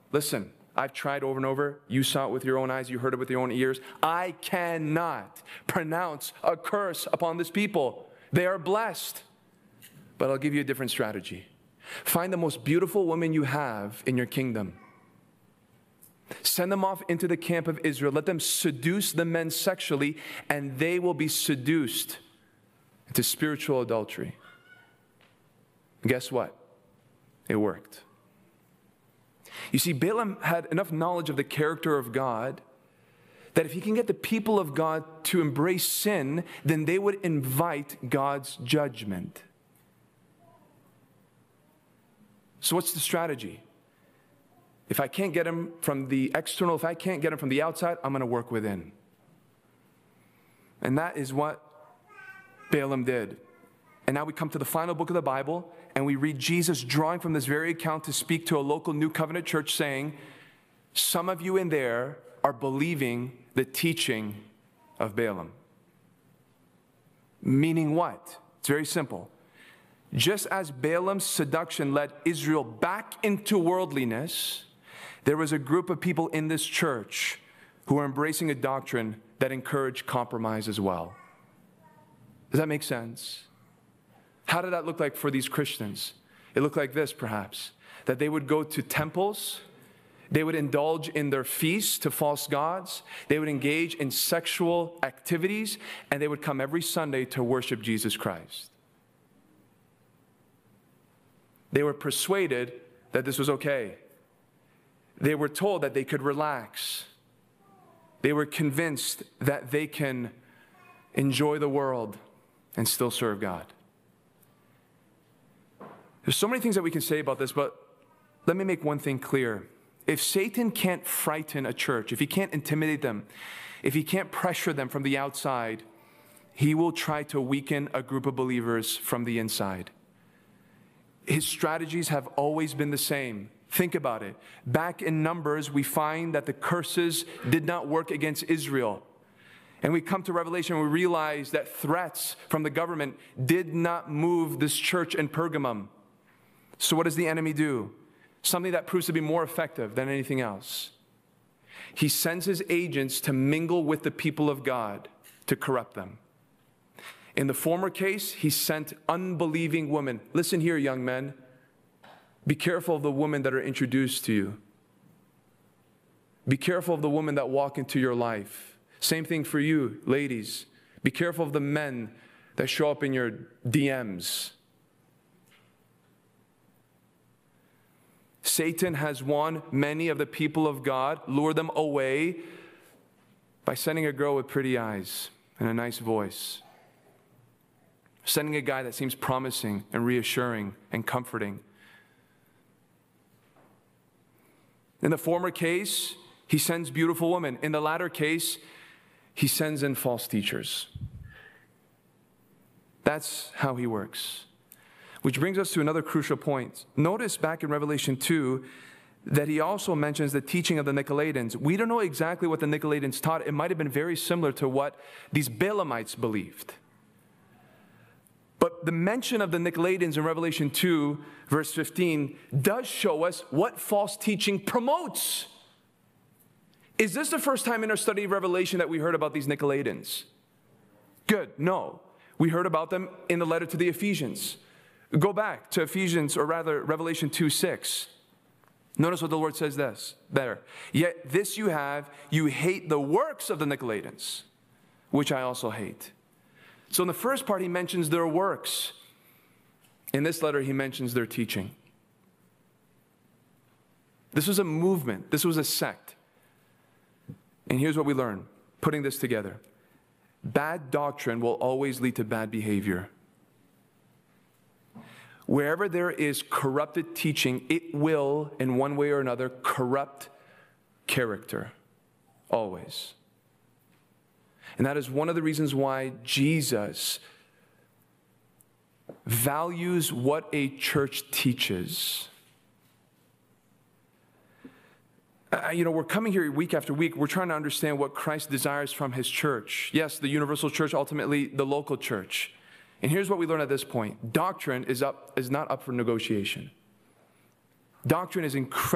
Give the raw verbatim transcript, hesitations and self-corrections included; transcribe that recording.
listen, I've tried over and over. You saw it with your own eyes. You heard it with your own ears. I cannot pronounce a curse upon this people. They are blessed. But I'll give you a different strategy. Find the most beautiful woman you have in your kingdom. Send them off into the camp of Israel. Let them seduce the men sexually, and they will be seduced into spiritual adultery. And guess what? It worked. You see, Balaam had enough knowledge of the character of God that if he can get the people of God to embrace sin, then they would invite God's judgment. So what's the strategy? If I can't get him from the external, if I can't get him from the outside, I'm going to work within. And that is what Balaam did. And now we come to the final book of the Bible, and we read Jesus drawing from this very account to speak to a local New Covenant church saying, some of you in there are believing the teaching of Balaam. Meaning what? It's very simple. Just as Balaam's seduction led Israel back into worldliness, there was a group of people in this church who were embracing a doctrine that encouraged compromise as well. Does that make sense? How did that look like for these Christians? It looked like this, perhaps, that they would go to temples, they would indulge in their feasts to false gods, they would engage in sexual activities, and they would come every Sunday to worship Jesus Christ. They were persuaded that this was okay. They were told that they could relax. They were convinced that they can enjoy the world and still serve God. There's so many things that we can say about this, but let me make one thing clear. If Satan can't frighten a church, if he can't intimidate them, if he can't pressure them from the outside, he will try to weaken a group of believers from the inside. His strategies have always been the same. Think about it. Back in Numbers, we find that the curses did not work against Israel. And we come to Revelation and we realize that threats from the government did not move this church in Pergamum. So what does the enemy do? Something that proves to be more effective than anything else. He sends his agents to mingle with the people of God to corrupt them. In the former case, he sent unbelieving women. Listen here, young men. Be careful of the women that are introduced to you. Be careful of the women that walk into your life. Same thing for you, ladies. Be careful of the men that show up in your D Ms. Satan has won many of the people of God, lured them away by sending a girl with pretty eyes and a nice voice. Sending a guy that seems promising and reassuring and comforting. In the former case, he sends beautiful women. In the latter case, he sends in false teachers. That's how he works. Which brings us to another crucial point. Notice back in Revelation two that he also mentions the teaching of the Nicolaitans. We don't know exactly what the Nicolaitans taught. It might have been very similar to what these Balaamites believed. But the mention of the Nicolaitans in Revelation two, verse fifteen, does show us what false teaching promotes. Is this the first time in our study of Revelation that we heard about these Nicolaitans? Good, no. We heard about them in the letter to the Ephesians. Go back to Ephesians, or rather Revelation two six. Notice what the Lord says this, there. Yet this you have, you hate the works of the Nicolaitans, which I also hate. So in the first part, he mentions their works. In this letter, he mentions their teaching. This was a movement. This was a sect. And here's what we learn, putting this together. Bad doctrine will always lead to bad behavior. Wherever there is corrupted teaching, it will, in one way or another, corrupt character. Always. And that is one of the reasons why Jesus values what a church teaches. Uh, you know, we're coming here week after week. We're trying to understand what Christ desires from his church. Yes, the universal church, ultimately the local church. And here's what we learn at this point. Doctrine is up is not up for negotiation. Doctrine is incredible.